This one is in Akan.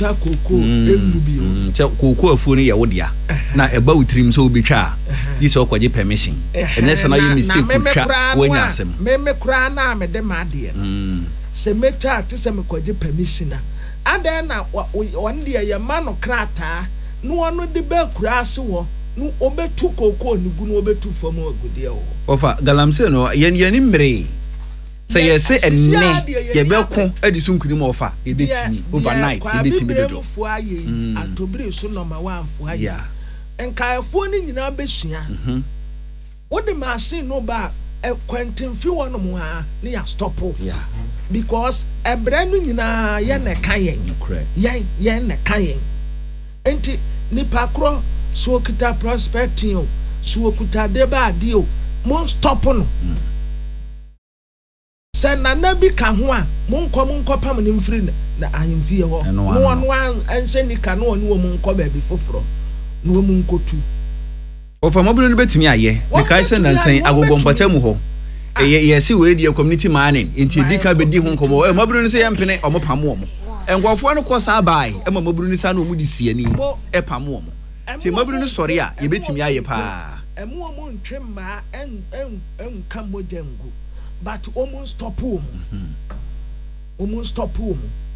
ta koko engubio che koko afuo no ye wodia na eba utrim so obetwa yi so kwaje permission ene se na ye mistake twa wanya asem me kura na me de ma de se meta te se me kwaje permission na adan na won de ye ma no krata no wono de ba kura ase wo no obetu koko ni gu no obetu fam agudie wo ofa galamse no ye ni mre say yes enne ye be ko adisu nkuni mo ofa e betimi overnight e betimi dodo fo aye atobire so number 1 fo aye enkaefo ni nyina besua wo de machine no ba kwantin fi wono mo ha ne ya stop because ebre no nyina ye ne kan ye ne kan enti nipa kro so kita prospecting o so kuta deba ade o mo stop no se na bi ka ho a monko pam ne mfiri na ahemfie ho no ono anse ni ka no wo monko ba bi foforo no wo monkotu ofa mobile no betimi aye ne kai se nansan agogompatamu ho yesi we die community manning enti dika be di ho nkomo e mobile no se yempene omopam omo engwofo no kosa bai e mobile no sa na omudi siani e pam omo ti mobile no sori a ye betimi aye pa emu omo ntwemma en kamojengu but almost stop home. Almost stop home.